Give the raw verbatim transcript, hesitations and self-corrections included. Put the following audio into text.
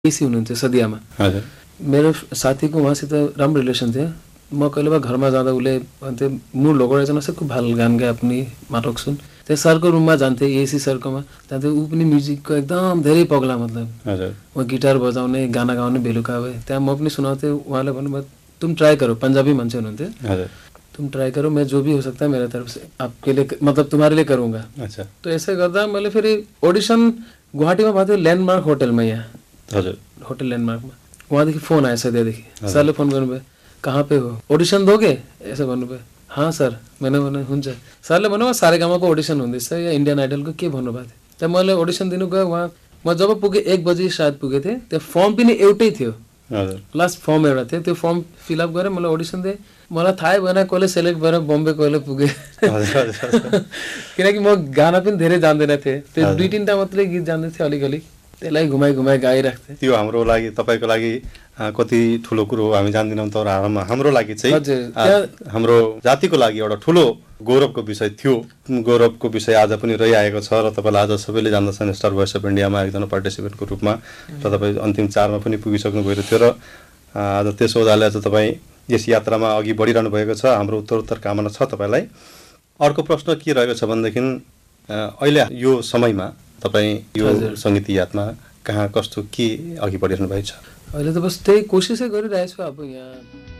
AC हुनुहुन्थ्यो सदियामा। हजुर। मेरो साथीको उहाँसित राम्रो रिलेसन थियो। म कहिले बा घरमा जाँदा उसले भन्थ्यो मुड लोगो रहेछ न सबको भाल गान गा अपनी नाटक सुन। त्यो सरको रुममा जान्थे एसी सरकोमा जान्थे। ऊ पनि म्युजिकको एकदम धेरै पगला मतलब। हजुर। वो गिटार बजाउने गाना गाउने बेलुका भए त्यहाँ म पनि सुनाउँथेँ। उहाँले भन्नुभयो तुम ट्राई करो, पंजाबी मान्छे हुनुहुन्थ्यो। हजुर। तुम ट्राई करो, मैं जो भी हो सकता है मेरे तरफ से आपके लिए मतलब तुम्हारे लिए करूँगा। अच्छा। तो ऐसे गर्दा मैले फेरि ऑडिशन गुवाहाटीमा भएको थियो ल्यान्डमार्क होटलमा यहाँ। हजुर। होटल ल्यान्डमार्कमा। वहाँदेखि फोन आयो सदियादेखि। सरले फोन गर्नुभयो कहाँ पे हो, ऑडिशन दोगे ऐसे भन्नुभयो। हाँ सर, मैंने भने हुन्छ। सरले भन्नुभयो सारेगामाको ऑडिशन हुँदैछ या इन्डियन आइडलको के भन्नुभएको थियो। त्यहाँ मैले ऑडिशन दिनु गएँ। वहाँ म जब पुगेँ एक बजी सायद पुगेको थिएँ। त्यो फर्म पनि एउटै थियो। हजुर। लास्ट फर्म एउटा थियो। त्यो फर्म फिलअप गरेँ, मलाई ऑडिसन दिएँ। मलाई थाहै भएन कसले सेलेक्ट भएर बम्बे कसले पुगेँ। किनकि म गाना पनि धेरै जान्दैन थिएँ। त्यो दुई तिनवटा मात्रै गीत जान्दै थिएँ अलिक अलिक। त्यसलाई घुमाइ घुमाइ गाइराख्थेँ। त्यो हाम्रो लागि तपाईँको लागि कति ठुलो कुरो हो हामी जान्दैनौँ, तर हाम्रो लागि चाहिँ हाम्रो जातिको लागि एउटा ठुलो गौरवको विषय थियो। गौरवको विषय आज पनि रहिआएको छ र तपाईँलाई आज सबैले जान्दछन् स्टार भोइस अफ इन्डियामा एकजना पार्टिसिपेन्टको रूपमा र तपाईँ अन्तिम चारमा पनि पुगिसक्नु भएको थियो र आज त्यस ओदाले आज तपाईँ यस यात्रामा अघि बढिरहनु भएको छ। हाम्रो उत्तरोत्तर कामना छ तपाईँलाई। अर्को प्रश्न के रहेको छ भनेदेखि अहिले यो समयमा तपाईँ यो सङ्गीत यात्रा कहाँ कस्तो के अघि बढिरहनु भएको छ? अहिले त बस त्यही कोसिसै गरिरहेको छु अब यहाँ